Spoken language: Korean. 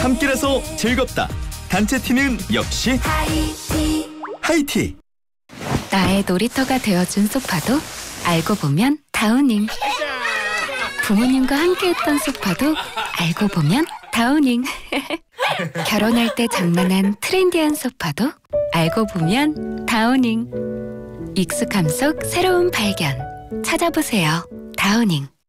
함께라서 즐겁다. 단체 티는 역시 하이티. 나의 놀이터가 되어준 소파도 알고 보면 다우닝. 부모님과 함께했던 소파도 알고 보면 다우닝. 결혼할 때 장만한 트렌디한 소파도 알고 보면 다우닝. 익숙함 속 새로운 발견. 찾아보세요. 다우닝.